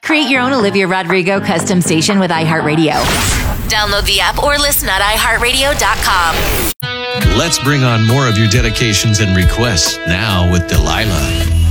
Create your own Olivia Rodrigo custom station with iHeartRadio. Download the app or listen at iHeartRadio.com. Let's bring on more of your dedications and requests now with Delilah.